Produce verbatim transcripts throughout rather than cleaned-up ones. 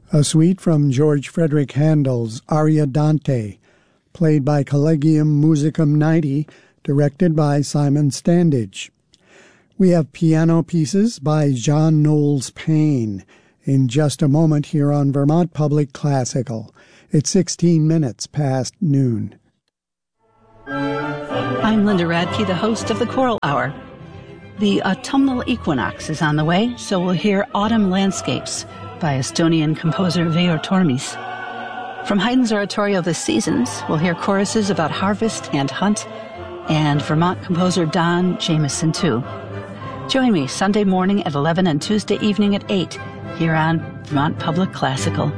A suite from George Frederick Handel's Ariadante, played by Collegium Musicum ninety, directed by Simon Standage. We have piano pieces by John Knowles Paine in just a moment here on Vermont Public Classical. It's sixteen minutes past noon. I'm Linda Radke, the host of the Choral Hour. The autumnal equinox is on the way, so we'll hear Autumn Landscapes by Estonian composer Veyor Tormis. From Haydn's oratorio The Seasons, we'll hear choruses about harvest and hunt, and Vermont composer Don Jamieson, too. Join me Sunday morning at eleven and Tuesday evening at eight here on Vermont Public Classical.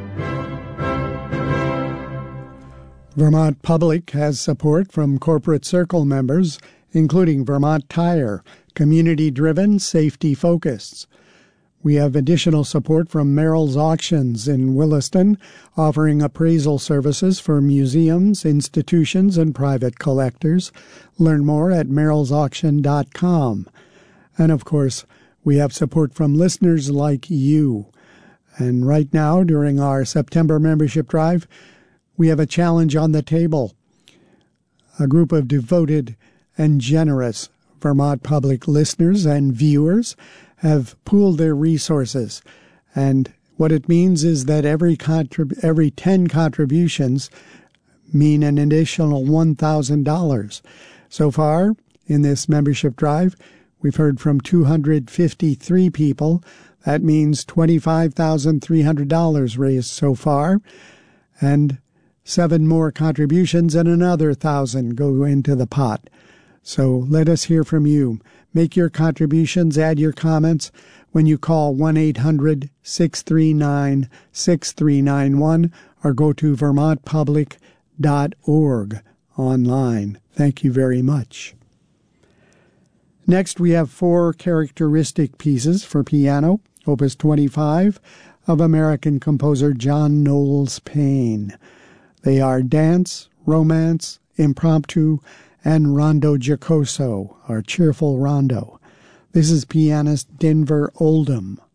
Vermont Public has support from Corporate Circle members, including Vermont Tire, community-driven, safety-focused. We have additional support from Merrill's Auctions in Williston, offering appraisal services for museums, institutions, and private collectors. Learn more at merrills auction dot com. And, of course, we have support from listeners like you. And right now, during our September membership drive, we have a challenge on the table. A group of devoted and generous Vermont Public listeners and viewers have pooled their resources, and what it means is that every contrib- every ten contributions mean an additional one thousand dollars. So far, in this membership drive, we've heard from two hundred fifty-three people. That means twenty-five thousand three hundred dollars raised so far, and seven more contributions and another one thousand go into the pot. So let us hear from you. Make your contributions, add your comments when you call one eight hundred six three nine six three nine one or go to vermont public dot org online. Thank you very much. Next, we have four characteristic pieces for piano, Opus twenty-five, of American composer John Knowles Paine. They are Dance, Romance, Impromptu, and Rondo Jocoso, our cheerful rondo. This is pianist Denver Oldham.